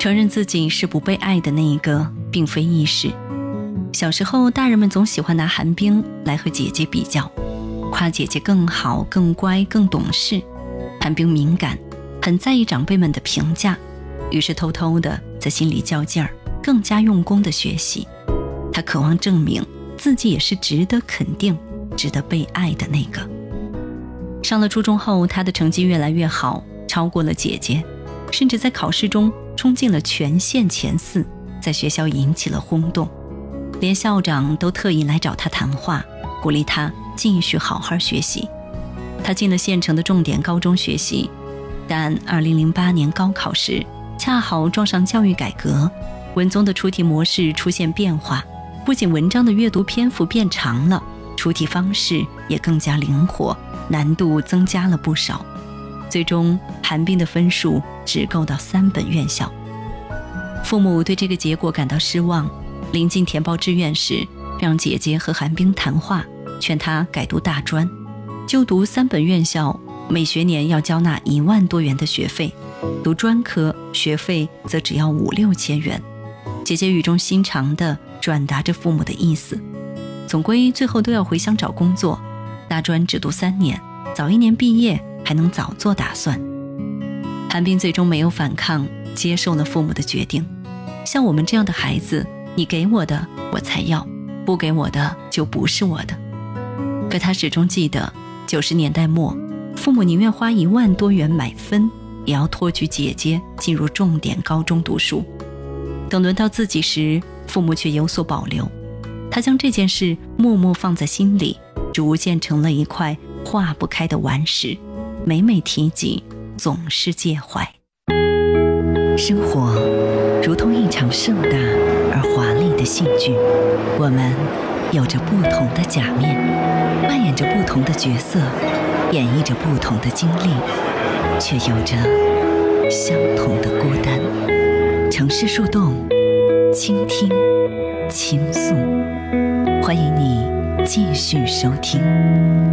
承认自己是不被爱的那一个并非易事。小时候大人们总喜欢拿韩冰来和姐姐比较，夸姐姐更好更乖更懂事。韩冰敏感，很在意长辈们的评价，于是偷偷的在心里较劲儿，更加用功的学习。他渴望证明自己也是值得肯定值得被爱的那个。上了初中后，他的成绩越来越好，超过了姐姐，甚至在考试中冲进了全县前4，在学校引起了轰动，连校长都特意来找他谈话，鼓励他继续好好学习。他进了县城的重点高中学习，但2008年高考时恰好撞上教育改革，文综的出题模式出现变化，不仅文章的阅读篇幅变长了，出题方式也更加灵活，难度增加了不少。最终韩冰的分数只够到3本院校。父母对这个结果感到失望，临近填报志愿时，让姐姐和韩冰谈话，劝她改读大专，就读3本院校，每学年要交纳1万多元的学费，读专科学费则只要5-6千元。姐姐语重心长地转达着父母的意思，总归最后都要回乡找工作，大专只读3年，早1年毕业还能早做打算。韩冰最终没有反抗，接受了父母的决定。像我们这样的孩子，你给我的我才要，不给我的就不是我的。可他始终记得90年代末，父母宁愿花1万多元买分，也要托举姐姐进入重点高中读书。等轮到自己时，父母却有所保留。他将这件事默默放在心里，逐渐成了一块化不开的顽石，每每提及总是介怀。生活如同一场盛大而华丽的戏剧，我们有着不同的假面，扮演着不同的角色，演绎着不同的经历，却有着相同的孤单。城市树洞，倾听，倾诉，欢迎你继续收听。